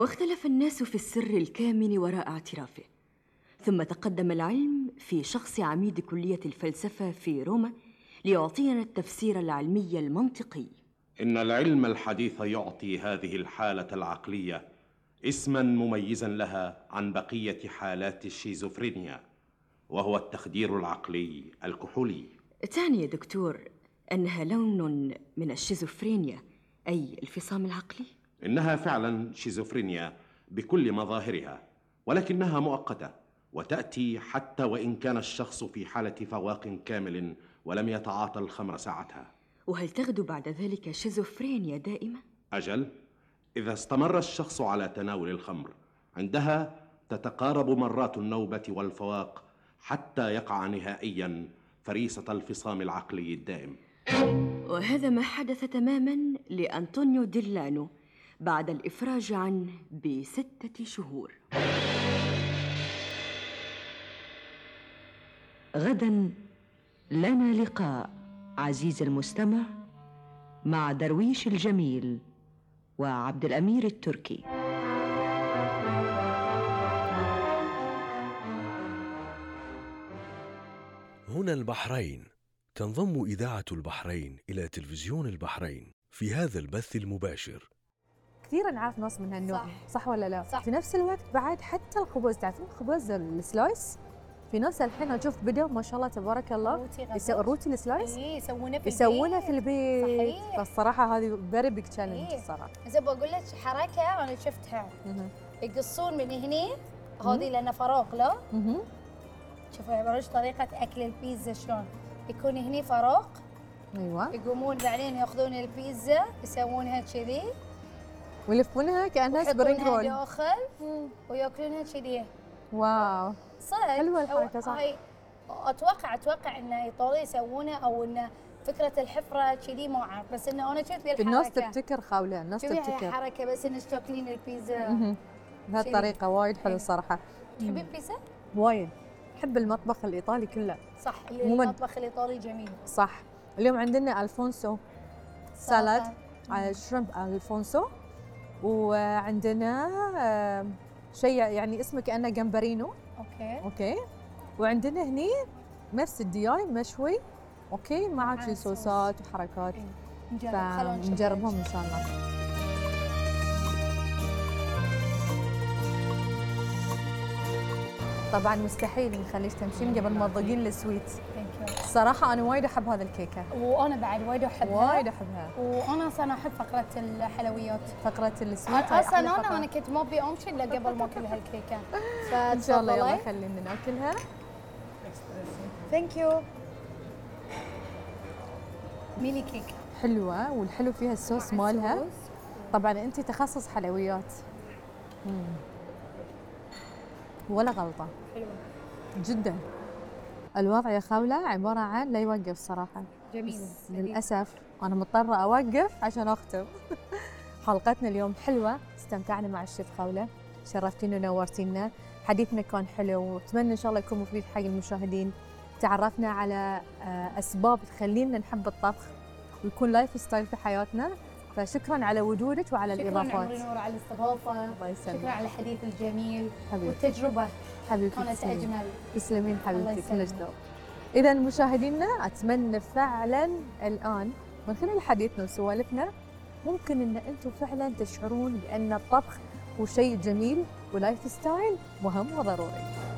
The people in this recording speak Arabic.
واختلف الناس في السر الكامن وراء اعترافه، ثم تقدم العلم في شخص عميد كلية الفلسفة في روما ليعطينا التفسير العلمي المنطقي. إن العلم الحديث يعطي هذه الحالة العقلية اسماً مميزاً لها عن بقية حالات الشيزوفرينيا، وهو التخدير العقلي الكحولي. تعني يا دكتور أنها لون من الشيزوفرينيا، أي الفصام العقلي؟ إنها فعلاً شيزوفرينيا بكل مظاهرها، ولكنها مؤقتة وتأتي حتى وإن كان الشخص في حالة فواق كامل ولم يتعاطى الخمر ساعتها. وهل تغدو بعد ذلك شيزوفرينيا دائمة؟ أجل، إذا استمر الشخص على تناول الخمر عندها تتقارب مرات النوبة والفواق حتى يقع نهائياً فريسة الفصام العقلي الدائم. وهذا ما حدث تماماً لأنطونيو ديلانو بعد الإفراج عنه ب6 شهور. غداً لنا لقاء عزيز المستمع مع درويش الجميل وعبد الأمير التركي. هنا البحرين. تنضم إذاعة البحرين إلى تلفزيون البحرين في هذا البث المباشر. كثير نعرف ناس من هالنوع، صح ولا لا؟ صح. في نفس الوقت بعد حتى الخبز، تعرفين خبز السلايس؟ في ناس الحين اشوف فيديو ما شاء الله تبارك الله الروتي السلايس يسوونه في البيت. صحيح. فالصراحه هذه فيري بيج تشالنج الصراحه. زي بقول لك حركه انا شفتها. يقصون من هنا هذه لان فراغ لا. شوفوا يعبرون طريقه اكل البيتزا شلون يكون هنا فراغ. ايوه. يقومون بعدين ياخذون البيتزا يسوونها كذي ويلفونها كانها سبرينج رول داخل وياكلونها كذي. واو صدق حلوه الحركه صح. اتوقع ان ايطاليا يسوونه او ان فكره الحفره كذي ما اعرف، بس انه انا شفت بالحركه الناس تبتكر خاوله، الناس تبتكر حركه بس انك تاكلين البيتزا بهالطريقه وايد حلو الصراحه. تحبين البيتزا؟ وايد احب المطبخ الايطالي كله. صح المطبخ الايطالي جميل. صح. اليوم عندنا الفونسو سالاد على شريمب الفونسو، وعندنا شيء يعني اسمه كأنه جمبرينو. اوكي وعندنا هني نفس الدياي مشوي اوكي مع شي صوصات وحركات. نجربهم ان شاء الله. طبعا مستحيل نخليك تمشين قبل ما تذوقين السويت. الصراحه انا وايد احب هذا الكيكه. وانا بعد وايد احبها. وانا اصلا احب فقره الحلويات، فقره السويت. اصلا انا كنت ما ابي امشي الا قبل ما اكل هالكيكه. ان شاء الله يلا خلينا ناكلها. ثانك يو. ميني كيك حلوه، والحلو فيها الصوص مالها. طبعا انت تخصص حلويات ولا غلطه. حلوه جدا. الوضع يا خولة عبارة عن لا يوقف صراحة. جميل. للأسف أنا مضطرة أوقف عشان أختم. حلقتنا اليوم حلوة، استمتعنا مع الشيف خولة، شرفتينا ونورتينا، حديثنا كان حلو وأتمنى إن شاء الله يكون مفيد حق المشاهدين. تعرفنا على أسباب تخلينا نحب الطبخ ويكون لايف ستايل في حياتنا، فشكرا على وجودك وعلى الإضافات. شكرا على الاستضافة. الله يسلمك. شكرا على الحديث الجميل حبيبتي. والتجربة حبيبتي كانت أجمل. تسلمين حبيبتي كلش ذوق. إذا مشاهدينا أتمنى فعلا الآن من خلال حديثنا وسوالفنا ممكن إن أنتم فعلا تشعرون بأن الطبخ هو شيء جميل ولايف ستايل مهم وضروري.